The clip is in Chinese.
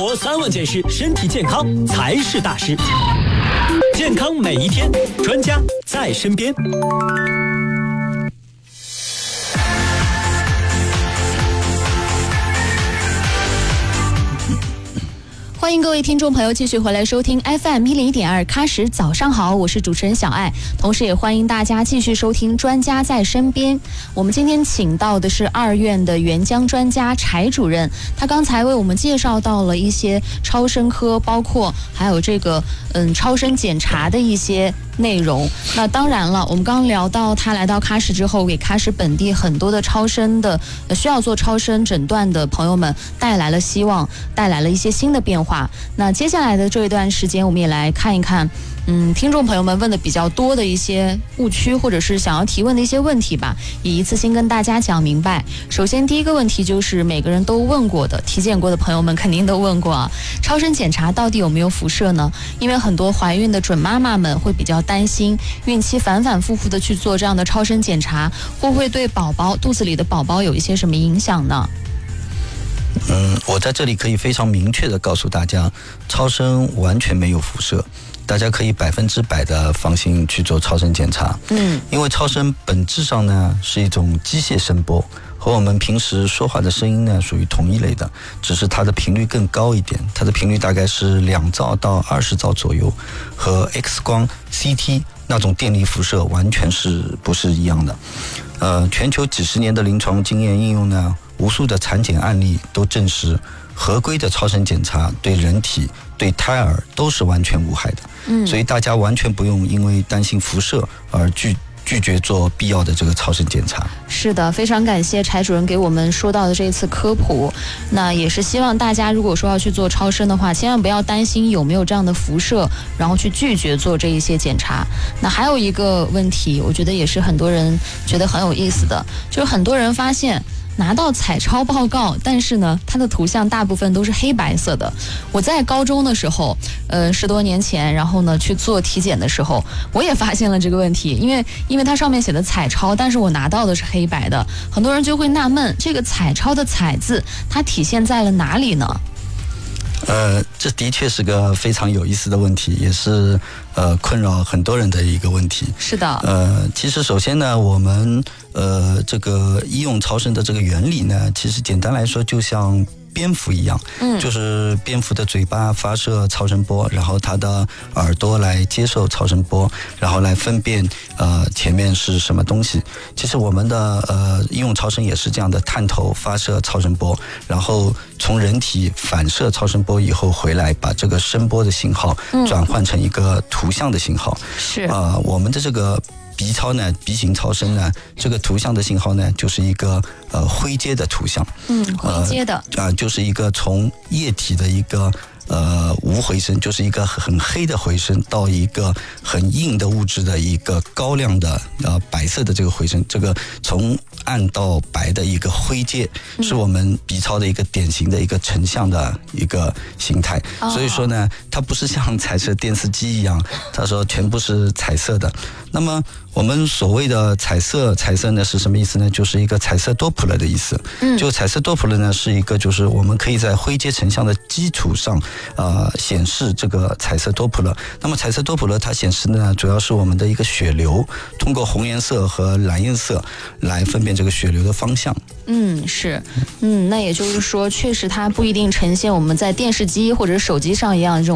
活3万件事，身体健康才是大事。健康每一天，专家在身边。 欢迎各位听众朋友继续回来收听 FM101.2喀什早上好，我是主持人小爱，同时也欢迎大家继续收听专家在身边。我们今天请到的是2院的援疆专家柴主任，他刚才为我们介绍到了一些超声科，包括还有这个超声检查的一些内容。那当然了，我们刚聊到他来到喀什之后，给喀什本地很多的超声的需要做超声诊断的朋友们带来了希望，带来了一些新的变化。那接下来的这一段时间，我们也来看一看听众朋友们问的比较多的一些误区，或者是想要提问的一些问题吧，也一次性跟大家讲明白。首先第一个问题就是每个人都问过的，体检过的朋友们肯定都问过啊，超声检查到底有没有辐射呢？因为很多怀孕的准妈妈们会比较担心，孕期反反复复的去做这样的超声检查，会不会对肚子里的宝宝有一些什么影响呢？ 我在这里可以非常明确的告诉大家，超声完全没有辐射，大家可以100%的放心去做超声检查。因为超声本质上呢是一种机械声波，和我们平时说话的声音呢属于同一类的，只是它的频率更高一点，它的频率大概是2兆到20兆左右，和 X 光、CT 那种电离辐射完全不是一样的。全球几十年的临床经验应用呢，无数的产检案例都证实，合规的超声检查对人体、对胎儿都是完全无害的。所以大家完全不用因为担心辐射而拒绝做必要的这个超声检查。 是的，非常感谢柴主任给我们说到的这一次科普。那也是希望大家如果说要去做超声的话，千万不要担心有没有这样的辐射，然后去拒绝做这一些检查。那还有一个问题，我觉得也是很多人觉得很有意思的，就是很多人发现拿到彩超报告，但是呢它的图像大部分都是黑白色的。我在高中的时候10多年前，然后呢去做体检的时候，我也发现了这个问题，因为它上面写的彩超，但是我拿到的是黑白的，很多人就会纳闷，这个彩超的彩字它体现在了哪里呢？ 这的确是个非常有意思的问题，也是困扰很多人的一个问题。 是的。 其实首先呢，我们这个医用超声的这个原理呢，其实简单来说就像蝙蝠一样，就是蝙蝠的嘴巴发射超声波，然后它的耳朵来接受超声波，然后来分辨前面是什么东西。其实我们的医用超声也是这样的，探头发射超声波，然后从人体反射超声波以后回来，把这个声波的信号转换成一个图像的信号。 是我们的这个鼻型超声呢，这个图像的信号呢，就是一个灰阶的图像。 灰阶的就是一个从液体的一个无回声，就是一个很黑的回声，到一个很硬的物质的一个高亮的白色的这个回声，这个从暗到白的一个灰阶，是我们鼻超的一个典型的一个成像的一个形态。所以说呢，它不是像彩色电视机一样，它说全部是彩色的。那么我们所谓的彩色呢是什么意思呢？就是一个彩色多普勒的意思。就彩色多普勒呢是一个，就是我们可以在灰阶成像的基础上显示这个彩色多普勒。那么彩色多普勒它显示呢，主要是我们的一个血流，通过红颜色和蓝颜色来分辨这个血流的方向。 是。那也就是说，确实它不一定呈现我们在电视机或者手机上一样这种